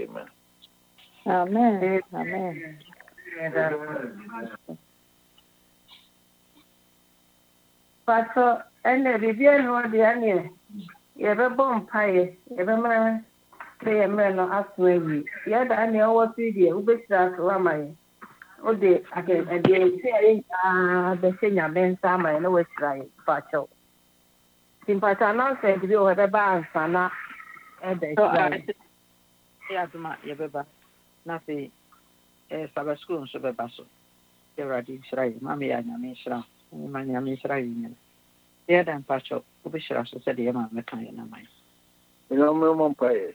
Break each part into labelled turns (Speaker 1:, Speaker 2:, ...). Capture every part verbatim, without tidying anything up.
Speaker 1: Amen.
Speaker 2: Amen. Amen.
Speaker 3: Pato ene bibia no de ane ye be bom pae ye be ma be me no aso awi ye da ane owo si de u be tira so amaye o de ake de se ye ah be se nya ben sa amaye no we tira ye pato simpata na se bi o be ba ansa na e be tira
Speaker 2: Ya tuma ye beba na se eh saba school so beba so ye radi shrai mami ya nyame shira ma nyame shira yin ye dan pacho u be shira so se de ma me kan ye na mai
Speaker 1: You know, my pae.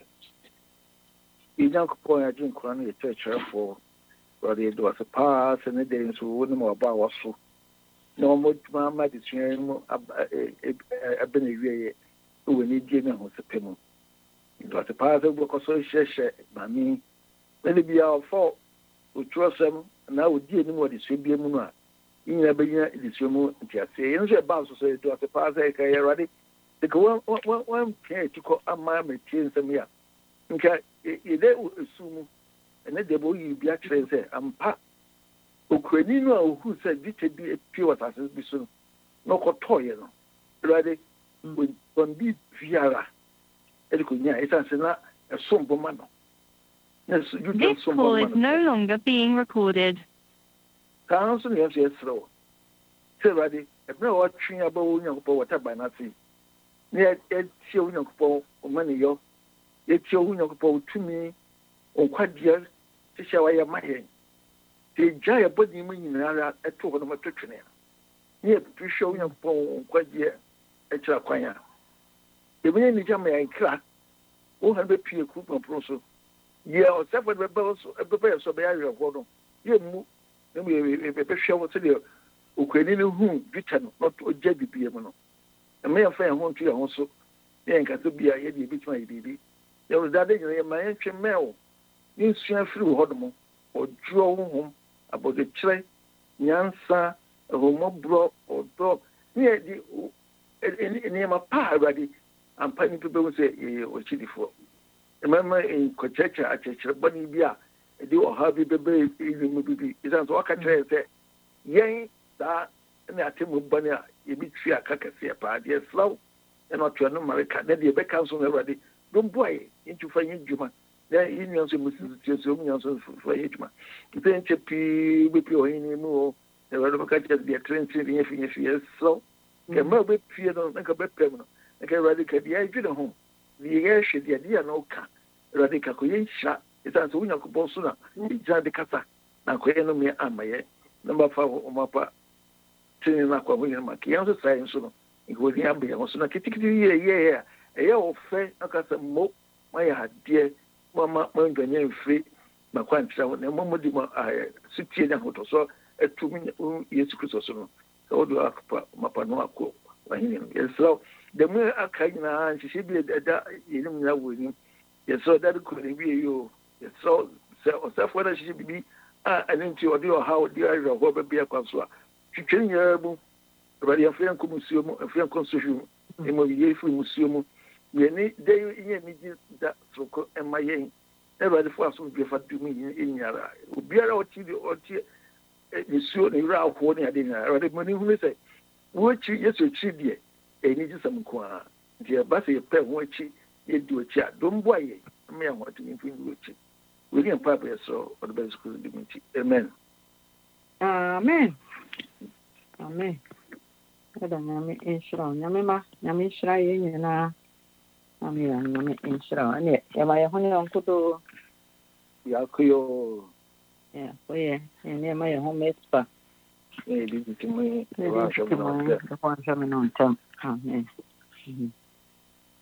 Speaker 1: You don't go ya jin kwan ye church for what they do as a pass and the days who wouldn't know about what so. No more mamma the train a been a year who will need Jimmy who's a pimo. It was a pass of work so share by me. Let it be our fault. We trust them and now we did what is should be a moon. In a beginning, it is your moon. Just say, and about to say it was a pass I already. The one one care to call a mamma change them here. Okay, you assume and then the boy you be actually say, I'm pa. Ukrainian who said this would be a pure as this soon. No cotoy, ready with Bondi Viara. Educunia, it's a somber man.
Speaker 4: This call is no longer being recorded.
Speaker 1: Council, yes, yes, slow. Say, ready, if no watching about young for whatever by nothing. Near Ed Young for money, yo. Yet young for to me, or quite dear, to show I am my hand. The giant body meaning at two of my kitchen. Near to show young for quite dear, a chaquaya. The man in Jamaica crack, one hundred p a coupon proso. Yeah, or seven rebels, a bear so the area of Gordon. You move, then we a show to the Ukrainian whom written not to a J B P M. A mere fair home to you also. Then can to be a yeti beach my baby. There was that day, my ancient mail. You see through Hodmo or draw home about the tray, Yansa, a home bro or dog near the name of Pa ready. And penny people say, or chili for. Remember in Cochecha at Church, Bunny Bia, a deal of Harvey Baby, it is what I say, yea, that, and I tell you, Bunny, you be three a cacacia party, slow, and not to an America, then the back council already. Don't boy into finding Juma. There is no Muslims for Hitman. If you ain't a P with your any more, the Radical be a train sitting if you are slow. Can maybe fear don't make a bit permanent. Okay, Radical, the idea at home. The air should the idea no can. Radical Koyan shot. It's as we know Bosuna. It's the Casa. Now, Koyan me and my number five or Mapa. Turning like a William Makian science. It was the ambient. Was not getting yeah, yeah. A year of fair, I got some more. My dear Mamma, my Ghanaian free, my quantity, and Mamma de my city and hotel, so a two minute years Christmas. So do I Mapanoaco. Yes, so the more I can, and she should be a that with him. Yes, so that could be you. Yes, so, so, whether she should be, and then to do how dear or what be a consul. She can hear already a friend museum, a friend constitution, a movie museum. Ye need they need that so and my yen. Everybody first would be for to me in your beer or tea or tea. You soon you are holding a dinner. Or the money who say, which yes, you cheat ye. A need some qua. Dear Bassy, a pen which you do a chat. Don't buy it. I mean, what to influence which. William Papa, so or the best could be. Amen.
Speaker 2: Amen. Amen. I don't know me in Shron. Yamima, Yamishra, and I'm in Shron. And yet, am I a honey uncle to
Speaker 1: Yakuyo?
Speaker 2: Yeah, oh, yeah, and near my homemade spa.
Speaker 1: Maybe to me,
Speaker 2: The one coming on time. Amen.